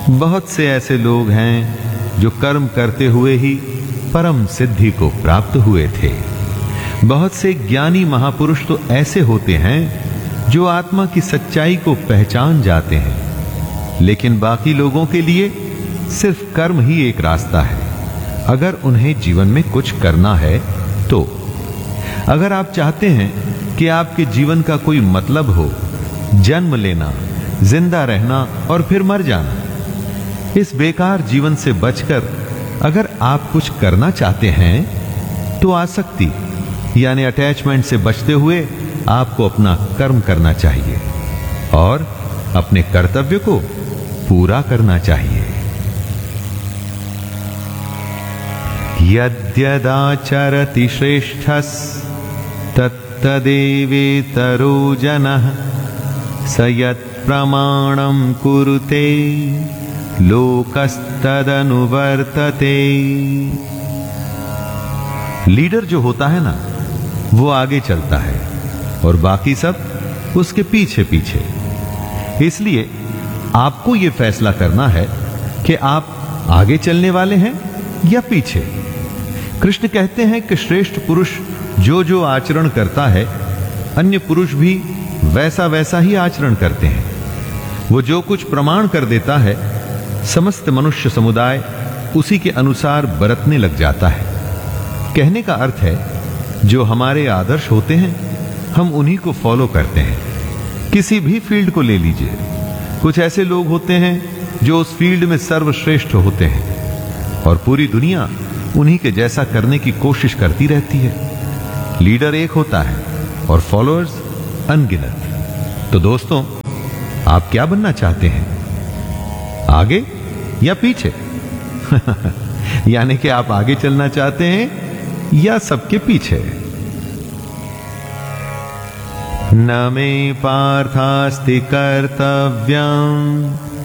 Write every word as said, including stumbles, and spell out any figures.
बहुत से ऐसे लोग हैं जो कर्म करते हुए ही परम सिद्धि को प्राप्त हुए थे। बहुत से ज्ञानी महापुरुष तो ऐसे होते हैं जो आत्मा की सच्चाई को पहचान जाते हैं, लेकिन बाकी लोगों के लिए सिर्फ कर्म ही एक रास्ता है अगर उन्हें जीवन में कुछ करना है तो। अगर आप चाहते हैं कि आपके जीवन का कोई मतलब हो, जन्म लेना, जिंदा रहना और फिर मर जाना, इस बेकार जीवन से बचकर अगर आप कुछ करना चाहते हैं तो आसक्ति यानी अटैचमेंट से बचते हुए आपको अपना कर्म करना चाहिए और अपने कर्तव्य को पूरा करना चाहिए। यद्यदाचरति श्रेष्ठस् तत्तदेवेतरो जनः स यत्प्रमाणं कुरुते लोकस्तदनुवर्तते। लीडर जो होता है ना, वो आगे चलता है और बाकी सब उसके पीछे पीछे। इसलिए आपको यह फैसला करना है कि आप आगे चलने वाले हैं या पीछे। कृष्ण कहते हैं कि श्रेष्ठ पुरुष जो जो आचरण करता है, अन्य पुरुष भी वैसा वैसा ही आचरण करते हैं। वो जो कुछ प्रमाण कर देता है, समस्त मनुष्य समुदाय उसी के अनुसार बरतने लग जाता है। कहने का अर्थ है, जो हमारे आदर्श होते हैं हम उन्हीं को फॉलो करते हैं। किसी भी फील्ड को ले लीजिए, कुछ ऐसे लोग होते हैं जो उस फील्ड में सर्वश्रेष्ठ होते हैं और पूरी दुनिया उन्हीं के जैसा करने की कोशिश करती रहती है। लीडर एक होता है और फॉलोअर्स अनगिनत। तो दोस्तों, आप क्या बनना चाहते हैं, आगे या पीछे? यानी कि आप आगे चलना चाहते हैं या सबके पीछे? न मे पार्थास्ति कर्तव्यम्